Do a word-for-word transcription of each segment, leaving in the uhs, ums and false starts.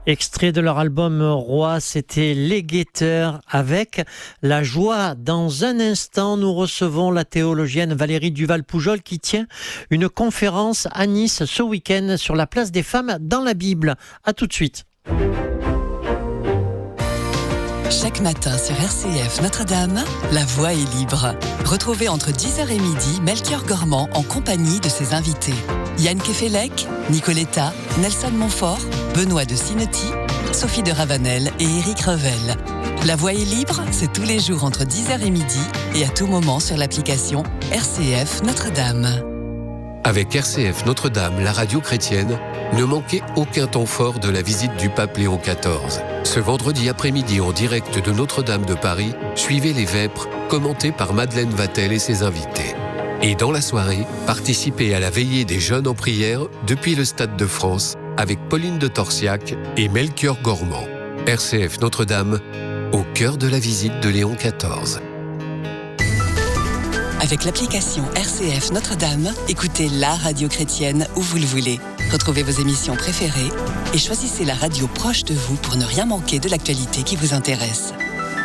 Extrait de leur album Roi, c'était Les Guetteurs avec La Joie. Dans un instant, nous recevons la théologienne Valérie Duval-Poujol qui tient une conférence à Nice ce week-end sur la place des femmes dans la Bible. À tout de suite. Chaque matin sur R C F Notre-Dame, la voix est libre. Retrouvez entre dix heures et midi Melchior Gormand en compagnie de ses invités. Yann Kefelec, Nicoletta, Nelson Montfort, Benoît de Sinetti, Sophie de Ravenel et Éric Revel. La voix est libre, c'est tous les jours entre dix heures et midi et à tout moment sur l'application R C F Notre-Dame. Avec R C F Notre-Dame, la radio chrétienne, ne manquez aucun temps fort de la visite du pape Léon quatorze. Ce vendredi après-midi en direct de Notre-Dame de Paris, suivez les Vêpres, commentés par Madeleine Vatel et ses invités. Et dans la soirée, participez à la veillée des jeunes en prière depuis le Stade de France avec Pauline de Torsiac et Melchior Gormand. R C F Notre-Dame, au cœur de la visite de Léon quatorze. Avec l'application R C F Notre-Dame, écoutez la radio chrétienne où vous le voulez. Retrouvez vos émissions préférées et choisissez la radio proche de vous pour ne rien manquer de l'actualité qui vous intéresse.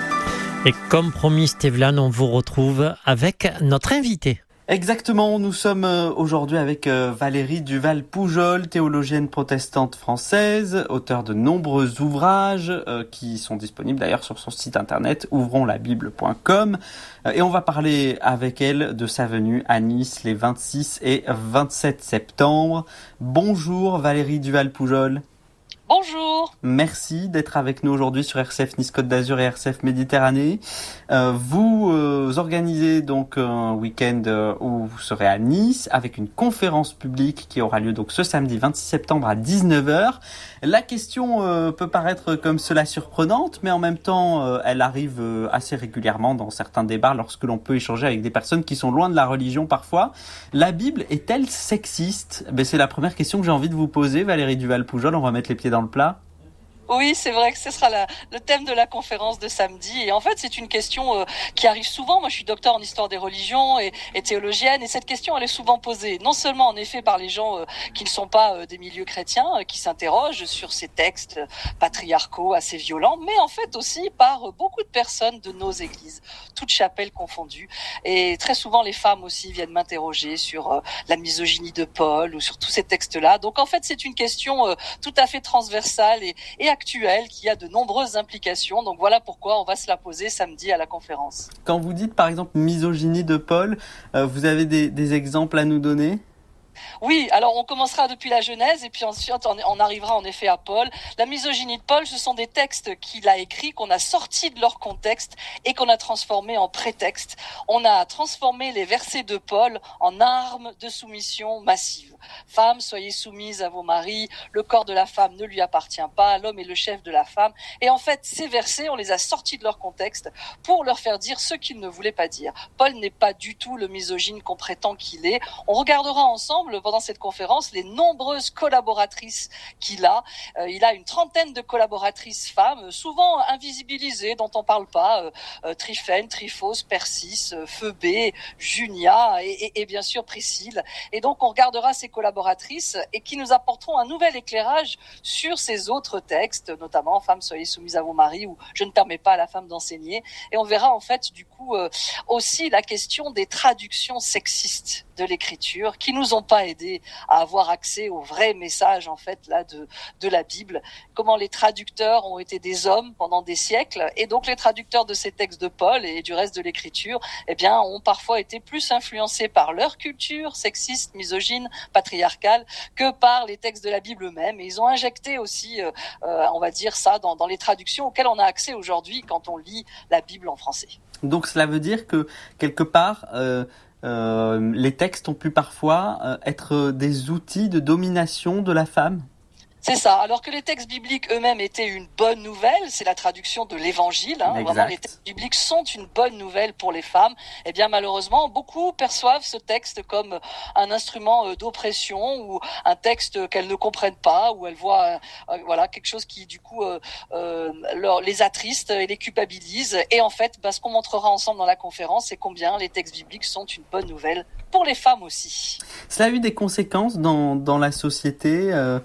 Et comme promis, Stéphane, on vous retrouve avec notre invité. Exactement, nous sommes aujourd'hui avec Valérie Duval-Poujol, théologienne protestante française, auteure de nombreux ouvrages qui sont disponibles d'ailleurs sur son site internet ouvrons la bible point com, et on va parler avec elle de sa venue à Nice les vingt-six et vingt-sept septembre. Bonjour Valérie Duval-Poujol. Bonjour. Merci d'être avec nous aujourd'hui sur R C F Nice Côte d'Azur et R C F Méditerranée. Euh, vous euh, organisez donc un week-end euh, où vous serez à Nice avec une conférence publique qui aura lieu donc ce samedi vingt-six septembre à dix-neuf heures. La question euh, peut paraître comme cela surprenante, mais en même temps, euh, elle arrive euh, assez régulièrement dans certains débats lorsque l'on peut échanger avec des personnes qui sont loin de la religion parfois. La Bible est-elle sexiste ? Ben, c'est la première question que j'ai envie de vous poser, Valérie Duval-Poujol. On va mettre les pieds dans le plat. Oui, c'est vrai que ce sera la, le thème de la conférence de samedi. Et en fait, c'est une question euh, qui arrive souvent. Moi, je suis docteur en histoire des religions et, et théologienne. Et cette question, elle est souvent posée, non seulement en effet par les gens euh, qui ne sont pas euh, des milieux chrétiens, euh, qui s'interrogent sur ces textes patriarcaux assez violents, mais en fait aussi par euh, beaucoup de personnes de nos églises, toutes chapelles confondues. Et très souvent, les femmes aussi viennent m'interroger sur euh, la misogynie de Paul ou sur tous ces textes-là. Donc en fait, c'est une question euh, tout à fait transversale et, et actuelle qui a de nombreuses implications. Donc voilà pourquoi on va se la poser samedi à la conférence. Quand vous dites par exemple misogynie de Paul, euh, vous avez des, des exemples à nous donner ? Oui, alors on commencera depuis la Genèse et puis ensuite on arrivera en effet à Paul. La misogynie de Paul, ce sont des textes qu'il a écrits, qu'on a sortis de leur contexte et qu'on a transformés en prétexte. On a transformé les versets de Paul en armes de soumission massive. Femmes, soyez soumises à vos maris, le corps de la femme ne lui appartient pas, l'homme est le chef de la femme. Et en fait, ces versets, on les a sortis de leur contexte pour leur faire dire ce qu'ils ne voulaient pas dire. Paul n'est pas du tout le misogyne qu'on prétend qu'il est. On regardera ensemble pendant cette conférence les nombreuses collaboratrices qu'il a. Euh, il a une trentaine de collaboratrices femmes, souvent invisibilisées, dont on parle pas. Euh, euh, Tryphène, Tryphos, Persis, euh, Phoebé, Junia et, et, et bien sûr Priscille. Et donc on regardera ces collaboratrices et qui nous apporteront un nouvel éclairage sur ces autres textes, notamment Femmes, soyez soumises à vos maris ou Je ne permets pas à la femme d'enseigner. Et on verra en fait du coup euh, aussi la question des traductions sexistes de l'écriture qui nous ont pas aidés à avoir accès au vrai message en fait là de de la Bible. Comment les traducteurs ont été des hommes pendant des siècles et donc les traducteurs de ces textes de Paul et du reste de l'écriture, eh bien ont parfois été plus influencés par leur culture sexiste, misogyne, patriarcale que par les textes de la Bible eux-mêmes. Et ils ont injecté aussi, euh, euh, on va dire ça, dans, dans les traductions auxquelles on a accès aujourd'hui quand on lit la Bible en français. Donc cela veut dire que quelque part euh, euh, les textes ont pu parfois euh, être des outils de domination de la femme ? C'est ça. Alors que les textes bibliques eux-mêmes étaient une bonne nouvelle, c'est la traduction de l'Évangile. Hein, vraiment, les textes bibliques sont une bonne nouvelle pour les femmes. Eh bien, malheureusement, beaucoup perçoivent ce texte comme un instrument d'oppression ou un texte qu'elles ne comprennent pas, ou elles voient, euh, voilà, quelque chose qui du coup euh, euh, leur, les attriste et les culpabilise. Et en fait, bah, ce qu'on montrera ensemble dans la conférence, c'est combien les textes bibliques sont une bonne nouvelle pour les femmes aussi. Cela a eu des conséquences dans dans la société. Euh...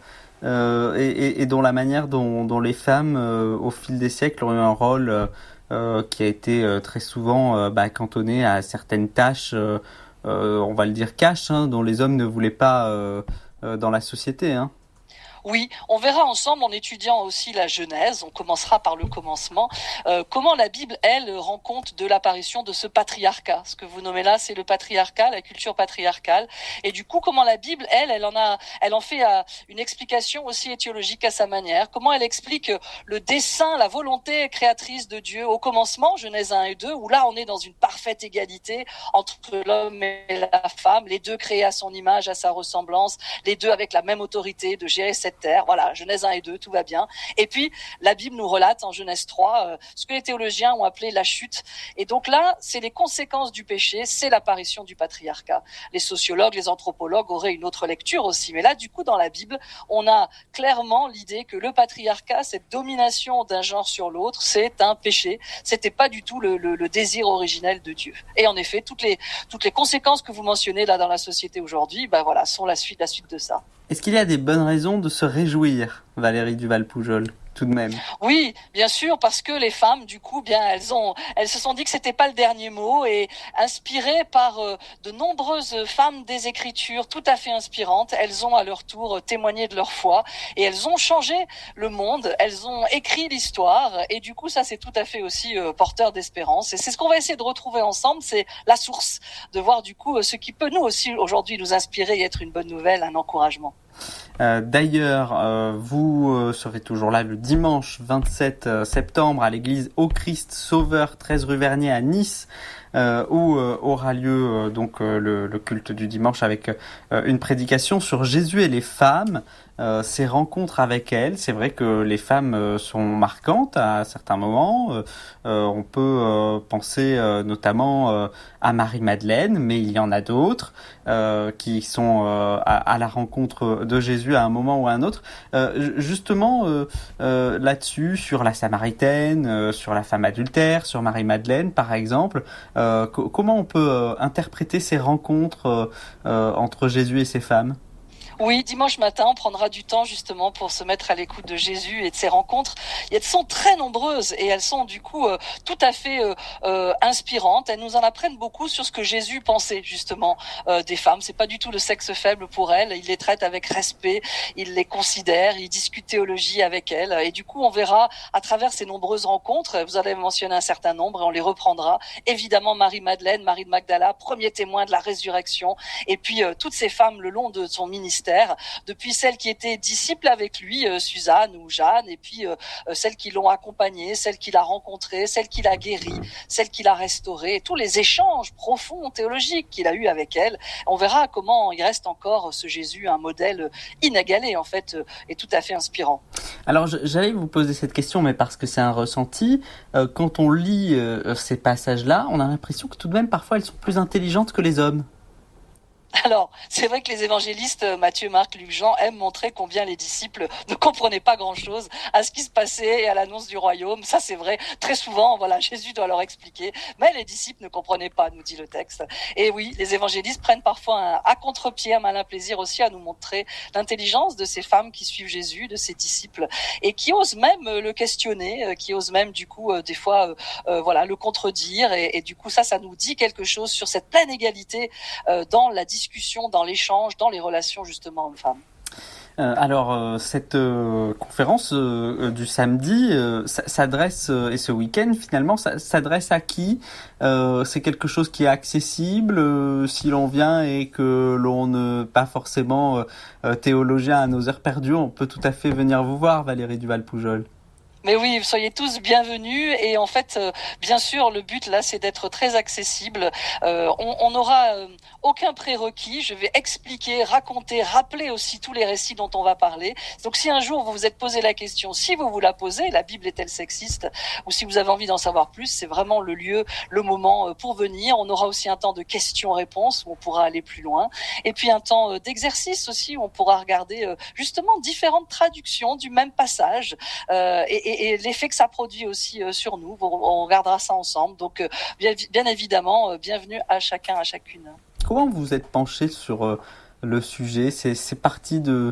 euh, et, et, et dont la manière dont, dont les femmes, euh, au fil des siècles, ont eu un rôle euh, euh, qui a été euh, très souvent euh, bah, cantonné à certaines tâches, euh, euh, on va le dire cash, hein, dont les hommes ne voulaient pas euh, euh, dans la société, hein. Oui, on verra ensemble en étudiant aussi la Genèse, on commencera par le commencement, euh, comment la Bible, elle, rend compte de l'apparition de ce patriarcat. Ce que vous nommez là, c'est le patriarcat, la culture patriarcale. Et du coup, comment la Bible, elle, elle en a, elle en fait euh, une explication aussi étiologique à sa manière. Comment elle explique le dessein, la volonté créatrice de Dieu au commencement, Genèse un et deux, où là, on est dans une parfaite égalité entre l'homme et la femme, les deux créés à son image, à sa ressemblance, les deux avec la même autorité de gérer cette terre. Voilà, Genèse un et deux, tout va bien. Et puis, la Bible nous relate en Genèse trois euh, ce que les théologiens ont appelé la chute. Et donc là, c'est les conséquences du péché, c'est l'apparition du patriarcat. Les sociologues, les anthropologues auraient une autre lecture aussi. Mais là, du coup, dans la Bible, on a clairement l'idée que le patriarcat, cette domination d'un genre sur l'autre, c'est un péché. C'était pas du tout le, le, le désir originel de Dieu. Et en effet, toutes les, toutes les conséquences que vous mentionnez là dans la société aujourd'hui, ben voilà, sont la suite, la suite de ça. Est-ce qu'il y a des bonnes raisons de se réjouir, Valérie Duval-Poujol, tout de même? Oui, bien sûr, parce que les femmes, du coup, bien, elles ont, elles se sont dit que c'était pas le dernier mot, et inspirées par euh, de nombreuses femmes des Écritures, tout à fait inspirantes, elles ont à leur tour témoigné de leur foi, et elles ont changé le monde, elles ont écrit l'histoire, et du coup, ça, c'est tout à fait aussi euh, porteur d'espérance. Et c'est ce qu'on va essayer de retrouver ensemble, c'est la source, de voir du coup ce qui peut nous aussi aujourd'hui nous inspirer et être une bonne nouvelle, un encouragement. Euh, d'ailleurs, euh, vous euh, serez toujours là le dimanche vingt-sept septembre à l'église Au Christ Sauveur, treize rue Vernier à Nice, euh, où euh, aura lieu euh, donc euh, le, le culte du dimanche avec euh, une prédication sur Jésus et les femmes. Euh, ces rencontres avec elles, c'est vrai que les femmes euh, sont marquantes à certains moments. Euh, euh, on peut euh, penser euh, notamment euh, à Marie-Madeleine, mais il y en a d'autres euh, qui sont euh, à, à la rencontre de Jésus à un moment ou à un autre. Euh, justement, euh, euh, là-dessus, sur la Samaritaine, euh, sur la femme adultère, sur Marie-Madeleine, par exemple, euh, co- comment on peut euh, interpréter ces rencontres euh, euh, entre Jésus et ces femmes ? Oui, dimanche matin, on prendra du temps justement pour se mettre à l'écoute de Jésus et de ses rencontres. Et elles sont très nombreuses et elles sont du coup euh, tout à fait euh, euh, inspirantes. Elles nous en apprennent beaucoup sur ce que Jésus pensait justement euh, des femmes. C'est pas du tout le sexe faible pour elles. Il les traite avec respect, il les considère, il discute théologie avec elles. Et du coup, on verra à travers ces nombreuses rencontres, vous en avez mentionné un certain nombre et on les reprendra. Évidemment, Marie-Madeleine, Marie de Magdala, premier témoin de la résurrection. Et puis euh, toutes ces femmes le long de son ministère, depuis celles qui étaient disciples avec lui, euh, Suzanne ou Jeanne, et puis euh, celles qui l'ont accompagné, celles qu'il a rencontrées, celles qu'il a guéries, celles qu'il a restaurées, tous les échanges profonds théologiques qu'il a eu avec elles. On verra comment il reste encore ce Jésus, un modèle inégalé en fait, euh, et tout à fait inspirant. Alors j'allais vous poser cette question, mais parce que c'est un ressenti, euh, quand on lit euh, ces passages-là, on a l'impression que tout de même parfois elles sont plus intelligentes que les hommes. Alors, c'est vrai que les évangélistes, Matthieu, Marc, Luc, Jean, aiment montrer combien les disciples ne comprenaient pas grand-chose à ce qui se passait et à l'annonce du royaume. Ça, c'est vrai. Très souvent, voilà, Jésus doit leur expliquer. Mais les disciples ne comprenaient pas, nous dit le texte. Et oui, les évangélistes prennent parfois un, à contre-pied, un malin plaisir aussi à nous montrer l'intelligence de ces femmes qui suivent Jésus, de ces disciples, et qui osent même le questionner, qui osent même, du coup, des fois, euh, voilà, le contredire. Et, et du coup, ça, ça nous dit quelque chose sur cette pleine égalité euh, dans la discussion discussion, dans l'échange, dans les relations justement hommes-femmes. Euh, alors euh, cette euh, conférence euh, du samedi euh, s'adresse euh, et ce week-end finalement ça, s'adresse à qui? euh, C'est quelque chose qui est accessible euh, si l'on vient et que l'on n'est pas forcément euh, théologien à nos heures perdues, on peut tout à fait venir vous voir, Valérie Duval-Poujol. Mais oui, soyez tous bienvenus et en fait, euh, bien sûr, le but là, c'est d'être très accessible. Euh, on n'aura euh, aucun prérequis. Je vais expliquer, raconter, rappeler aussi tous les récits dont on va parler. Donc, si un jour vous vous êtes posé la question, si vous vous la posez, la Bible est-elle sexiste, ou si vous avez envie d'en savoir plus, c'est vraiment le lieu, le moment euh, pour venir. On aura aussi un temps de questions-réponses où on pourra aller plus loin, et puis un temps euh, d'exercice aussi où on pourra regarder euh, justement différentes traductions du même passage euh, et, et et l'effet que ça produit aussi euh, sur nous. On regardera ça ensemble. Donc, euh, bien, bien évidemment, euh, bienvenue à chacun, à chacune. Comment vous êtes penché sur euh, le sujet? C'est, c'est parti de,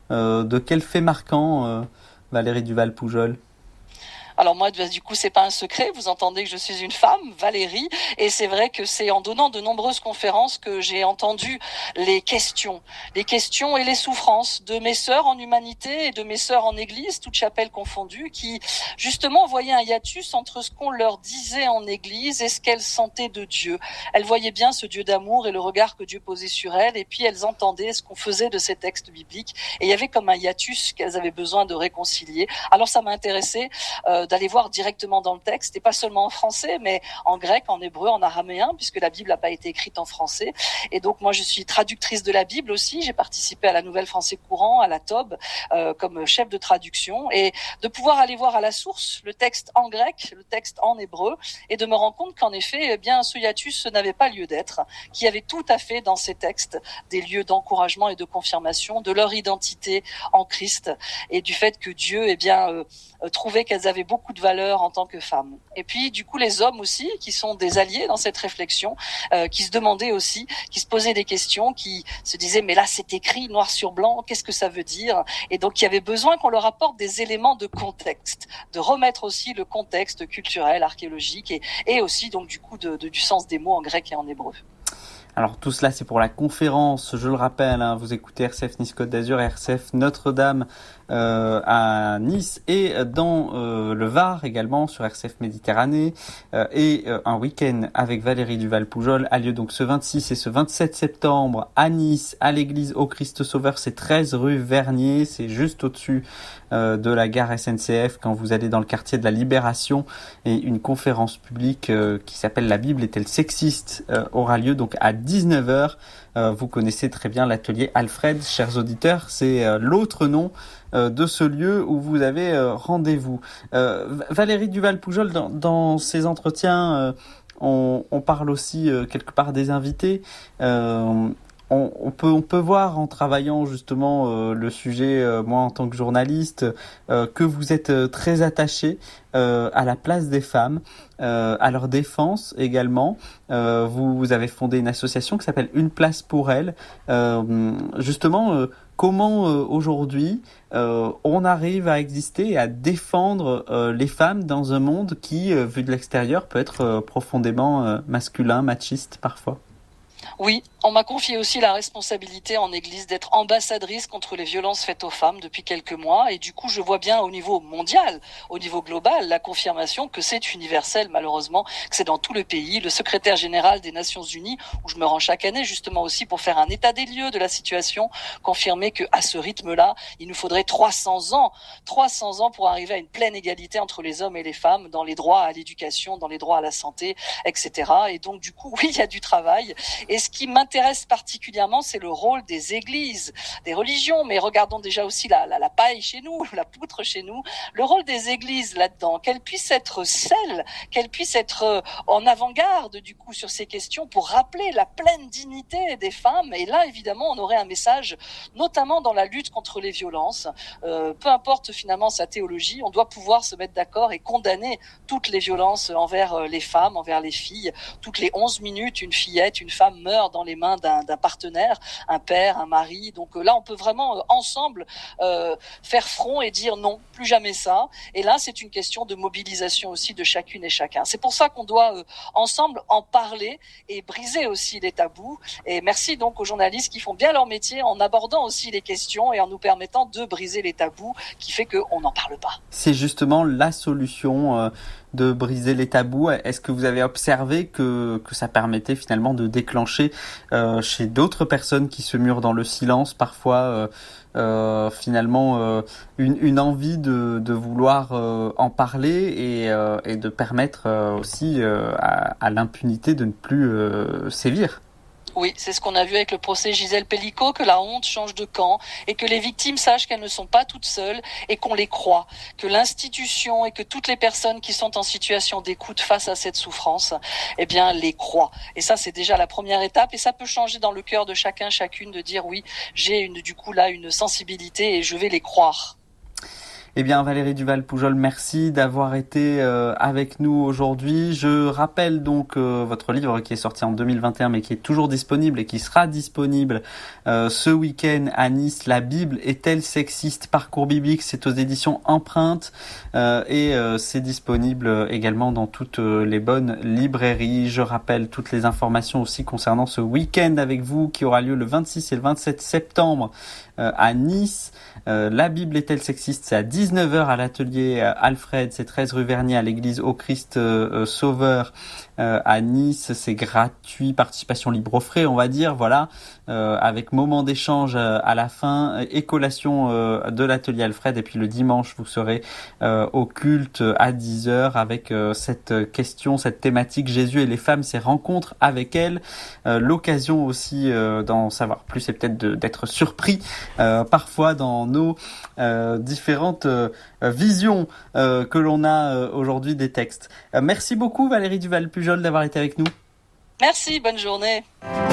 euh, de quel fait marquant, euh, Valérie Duval-Poujol ? Alors moi, du coup, c'est pas un secret. Vous entendez que je suis une femme, Valérie, et c'est vrai que c'est en donnant de nombreuses conférences que j'ai entendu les questions, les questions et les souffrances de mes sœurs en humanité et de mes sœurs en église, toutes chapelles confondues, qui justement voyaient un hiatus entre ce qu'on leur disait en église et ce qu'elles sentaient de Dieu. Elles voyaient bien ce Dieu d'amour et le regard que Dieu posait sur elles, et puis elles entendaient ce qu'on faisait de ces textes bibliques, et il y avait comme un hiatus qu'elles avaient besoin de réconcilier. Alors ça m'a intéressée euh, d'aller voir directement dans le texte, et pas seulement en français, mais en grec, en hébreu, en araméen, puisque la Bible n'a pas été écrite en français. Et donc moi, je suis traductrice de la Bible aussi. J'ai participé à la Nouvelle Français Courant, à la T O B, euh, comme chef de traduction, et de pouvoir aller voir à la source le texte en grec, le texte en hébreu, et de me rendre compte qu'en effet, eh bien, ce hiatus n'avait pas lieu d'être, qu'il y avait tout à fait dans ces textes des lieux d'encouragement et de confirmation de leur identité en Christ, et du fait que Dieu, eh bien, euh, trouvait qu'elles avaient beaucoup de valeur en tant que femmes. Et puis, du coup, les hommes aussi, qui sont des alliés dans cette réflexion, euh, qui se demandaient aussi, qui se posaient des questions, qui se disaient, mais là, c'est écrit noir sur blanc, qu'est-ce que ça veut dire ? Et donc, il y avait besoin qu'on leur apporte des éléments de contexte, de remettre aussi le contexte culturel, archéologique, et, et aussi, donc, du coup, de, de, du sens des mots en grec et en hébreu. Alors tout cela c'est pour la conférence, je le rappelle, hein, vous écoutez R C F Nice Côte d'Azur et R C F Notre-Dame euh, à Nice et dans euh, le Var également sur R C F Méditerranée euh, et euh, un week-end avec Valérie Duval-Poujol a lieu donc ce vingt-six et ce vingt-sept septembre à Nice, à l'église au Christ Sauveur, c'est treize rue Vernier, c'est juste au-dessus euh, de la gare S N C F quand vous allez dans le quartier de la Libération, et une conférence publique euh, qui s'appelle La Bible est-elle sexiste euh, aura lieu donc à dix-neuf heures. Euh, vous connaissez très bien l'atelier Alfred, chers auditeurs, c'est euh, l'autre nom euh, de ce lieu où vous avez euh, rendez-vous. Euh, Valérie Duval-Poujol, dans, dans ces entretiens, euh, on, on parle aussi euh, quelque part des invités. Euh, On, on peut on peut voir en travaillant justement euh, le sujet, euh, moi en tant que journaliste, euh, que vous êtes euh, très attaché euh, à la place des femmes, euh, à leur défense également. Euh, vous, vous avez fondé une association qui s'appelle Une place pour elles. Euh, justement, euh, comment euh, aujourd'hui euh, on arrive à exister et à défendre euh, les femmes dans un monde qui, euh, vu de l'extérieur, peut être euh, profondément euh, masculin, machiste parfois? Oui, on m'a confié aussi la responsabilité en Église d'être ambassadrice contre les violences faites aux femmes depuis quelques mois, et du coup je vois bien au niveau mondial, au niveau global, la confirmation que c'est universel malheureusement, que c'est dans tout le pays. Le secrétaire général des Nations Unies, où je me rends chaque année justement aussi pour faire un état des lieux de la situation, confirmait que à ce rythme-là, il nous faudrait trois cents ans, trois cents ans pour arriver à une pleine égalité entre les hommes et les femmes dans les droits à l'éducation, dans les droits à la santé, et cetera. Et donc du coup, oui, il y a du travail. Et ce qui m'intéresse particulièrement, c'est le rôle des églises, des religions, mais regardons déjà aussi la, la, la paille chez nous, la poutre chez nous, le rôle des églises là-dedans, qu'elles puissent être celles, qu'elles puissent être en avant-garde du coup sur ces questions pour rappeler la pleine dignité des femmes. Et là, évidemment, on aurait un message, notamment dans la lutte contre les violences. Euh, peu importe finalement sa théologie, on doit pouvoir se mettre d'accord et condamner toutes les violences envers les femmes, envers les filles. Toutes les onze minutes, une fillette, une femme meurt dans les mains d'un, d'un partenaire, un père, un mari. Donc là, on peut vraiment euh, ensemble euh, faire front et dire non, plus jamais ça. Et là, c'est une question de mobilisation aussi de chacune et chacun. C'est pour ça qu'on doit euh, ensemble en parler et briser aussi les tabous. Et merci donc aux journalistes qui font bien leur métier en abordant aussi les questions et en nous permettant de briser les tabous qui fait qu'on n'en parle pas. C'est justement la solution euh, de briser les tabous. Est-ce que vous avez observé que, que ça permettait finalement de déclencher euh, chez d'autres personnes qui se murent dans le silence parfois euh, euh, finalement euh, une, une envie de, de vouloir euh, en parler et, euh, et de permettre euh, aussi euh, à, à l'impunité de ne plus euh, sévir? Oui, c'est ce qu'on a vu avec le procès Gisèle Pellicot, que la honte change de camp et que les victimes sachent qu'elles ne sont pas toutes seules et qu'on les croit, que l'institution et que toutes les personnes qui sont en situation d'écoute face à cette souffrance, eh bien, les croient. Et ça, c'est déjà la première étape et ça peut changer dans le cœur de chacun, chacune de dire oui, j'ai une, du coup là une sensibilité et je vais les croire. Eh bien, Valérie Duval-Poujol, merci d'avoir été euh, avec nous aujourd'hui. Je rappelle donc euh, votre livre qui est sorti en deux mille vingt et un, mais qui est toujours disponible et qui sera disponible euh, ce week-end à Nice. La Bible est-elle sexiste? Parcours biblique, c'est aux éditions Empreinte euh, et euh, c'est disponible également dans toutes euh, les bonnes librairies. Je rappelle toutes les informations aussi concernant ce week-end avec vous qui aura lieu le vingt-six et le vingt-sept septembre euh, à Nice. Euh, la Bible est-elle sexiste? C'est à dix-neuf heures à l'atelier euh, Alfred, c'est treize rue Vernier à l'église Au Christ euh, euh, Sauveur euh, à Nice. C'est gratuit, participation libre aux frais, on va dire, voilà, euh, avec moment d'échange euh, à la fin et collation euh, de l'atelier Alfred. Et puis le dimanche, vous serez euh, au culte à dix heures avec euh, cette question, cette thématique, Jésus et les femmes, ces rencontres avec elle. Euh, l'occasion aussi euh, d'en savoir plus et peut-être de, d'être surpris euh, parfois dans nos Euh, différentes euh, visions euh, que l'on a euh, aujourd'hui des textes. Euh, merci beaucoup Valérie Duval-Poujol d'avoir été avec nous. Merci, bonne journée.